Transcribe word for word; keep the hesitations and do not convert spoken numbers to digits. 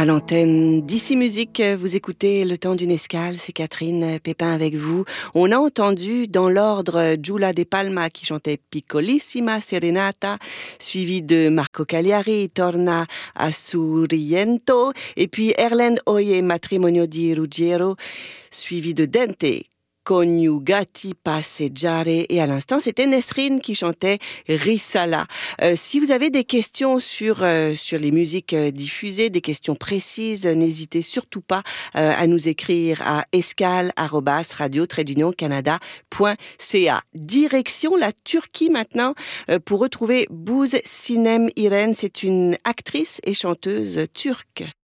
À l'antenne d'Ici Musique, vous écoutez Le Temps d'une Escale, c'est Catherine Pépin avec vous. On a entendu dans l'ordre Giulia De Palma qui chantait Piccolissima Serenata, suivi de Marco Cagliari, Torna a Sorrento, et puis Erlend Oye, Matrimonio di Ruggiero, suivi de Dente, Coniugati Passeggiare, et à l'instant c'était Nesrine qui chantait Risala. Euh, si vous avez des questions sur euh, sur les musiques euh, diffusées, des questions précises, euh, n'hésitez surtout pas euh, à nous écrire à escale arobase radio trait d'union canada point c a. Direction la Turquie maintenant euh, pour retrouver Buz Sinem Iren. C'est une actrice et chanteuse turque.